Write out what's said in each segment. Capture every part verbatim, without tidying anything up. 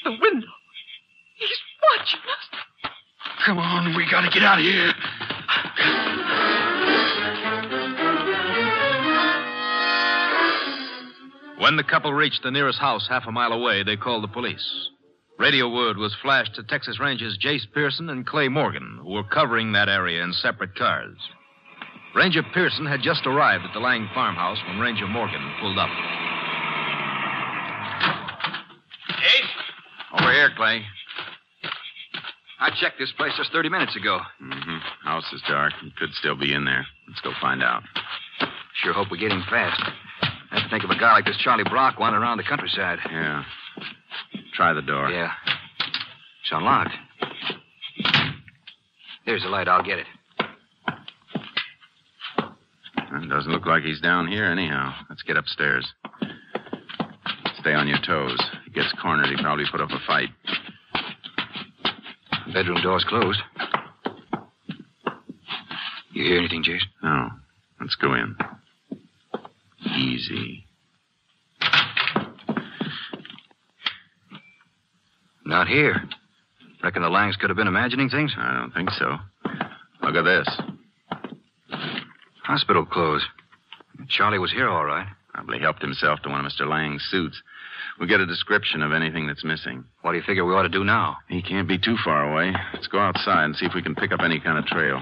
the window. He's watching us. Come on, we gotta get out of here. When the couple reached the nearest house half a mile away, they called the police. Radio word was flashed to Texas Rangers Jace Pearson and Clay Morgan, who were covering that area in separate cars. Ranger Pearson had just arrived at the Lang farmhouse when Ranger Morgan pulled up. Jace? Over here, Clay. I checked this place just thirty minutes ago. Mm-hmm. House is dark. He could still be in there. Let's go find out. Sure hope we get him fast. I have to think of a guy like this Charlie Brock wandering around the countryside. Yeah. Try the door. Yeah. It's unlocked. There's the light. I'll get it. It doesn't look like he's down here anyhow. Let's get upstairs. Stay on your toes. If he gets cornered, he probably put up a fight. Bedroom door's closed. You hear anything, Jason? No. Let's go in. Easy. Not here. Reckon the Langs could have been imagining things? I don't think so. Look at this. Hospital closed. Charlie was here all right. Probably helped himself to one of Mister Lang's suits. We'll get a description of anything that's missing. What do you figure we ought to do now? He can't be too far away. Let's go outside and see if we can pick up any kind of trail.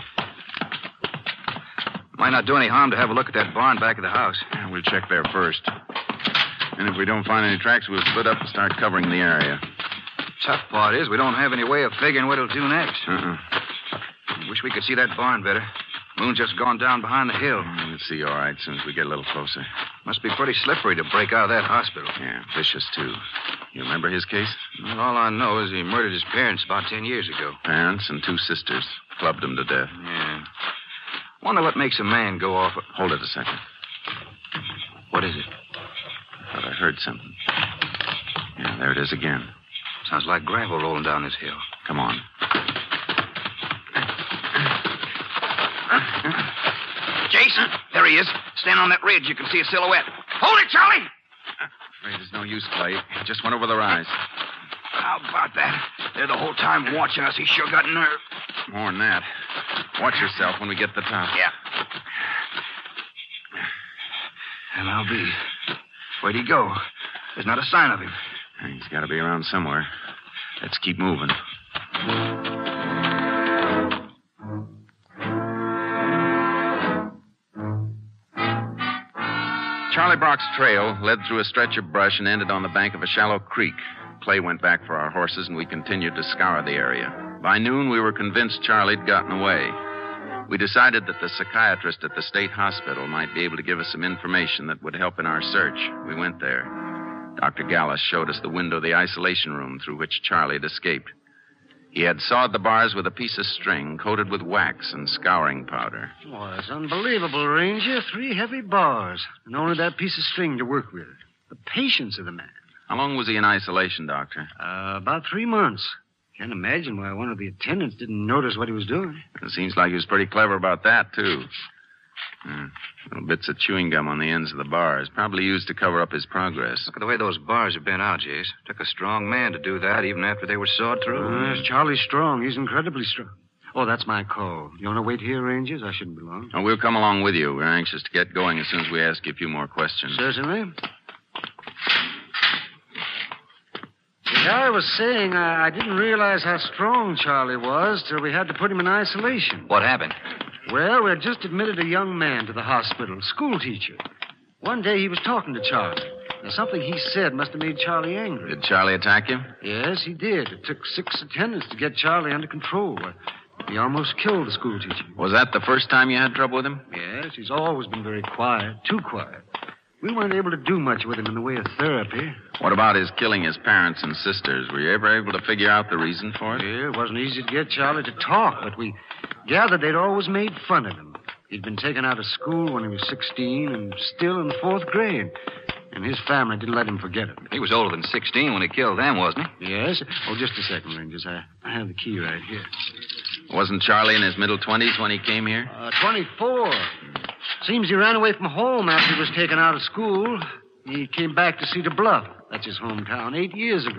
Might not do any harm to have a look at that barn back of the house. Yeah, we'll check there first. And if we don't find any tracks, we'll split up and start covering the area. Tough part is we don't have any way of figuring what it'll do next. Uh-uh. Wish we could see that barn better. Moon's just gone down behind the hill. We'll see all right as soon as we get a little closer. Must be pretty slippery to break out of that hospital. Yeah, vicious, too. You remember his case? Well, all I know is he murdered his parents about ten years ago. Parents and two sisters. Clubbed them to death. Yeah. Wonder what makes a man go off... A... Hold it a second. What is it? I thought I heard something. Yeah, there it is again. Sounds like gravel rolling down this hill. Come on. Jason, there he is. Stand on that ridge. You can see a silhouette. Hold it, Charlie! Afraid there's no use, Clay. He just went over the rise. How about that? They're the whole time watching us. He sure got nerve. More than that. Watch yourself when we get to the top. Yeah. And I'll be. Where'd he go? There's not a sign of him. He's got to be around somewhere. Let's keep moving. Charlie Brock's trail led through a stretch of brush and ended on the bank of a shallow creek. Clay went back for our horses, and we continued to scour the area. By noon, we were convinced Charlie'd gotten away. We decided that the psychiatrist at the state hospital might be able to give us some information that would help in our search. We went there. Doctor Gallus showed us the window of the isolation room through which Charlie had escaped. He had sawed the bars with a piece of string coated with wax and scouring powder. Why, it's unbelievable, Ranger. Three heavy bars, and only that piece of string to work with. The patience of the man. How long was he in isolation, Doctor? Uh, about three months. Can't imagine why one of the attendants didn't notice what he was doing. It seems like he was pretty clever about that, too. Hmm. Little bits of chewing gum on the ends of the bars, probably used to cover up his progress. Look at the way those bars have been out, Jace. Took a strong man to do that, even after they were sawed through. Uh, Charlie's strong. He's incredibly strong. Oh, that's my call. You want to wait here, Rangers? I shouldn't be long. Oh, we'll come along with you. We're anxious to get going as soon as we ask you a few more questions. Certainly. As I was saying, I, I didn't realize how strong Charlie was till we had to put him in isolation. What happened? Well, we had just admitted a young man to the hospital, school teacher. One day he was talking to Charlie. Now, something he said must have made Charlie angry. Did Charlie attack him? Yes, he did. It took six attendants to get Charlie under control. He almost killed the school teacher. Was that the first time you had trouble with him? Yes, he's always been very quiet, too quiet. We weren't able to do much with him in the way of therapy. What about his killing his parents and sisters? Were you ever able to figure out the reason for it? Yeah, it wasn't easy to get Charlie to talk, but we gathered they'd always made fun of him. He'd been taken out of school when he was sixteen and still in the fourth grade. And his family didn't let him forget it. He was older than sixteen when he killed them, wasn't he? Yes. Oh, just a second, Rangers. I, I have the key right here. Wasn't Charlie in his middle twenties when he came here? Uh, twenty-four. Seems he ran away from home after he was taken out of school. He came back to Cedar Bluff. That's his hometown, eight years ago.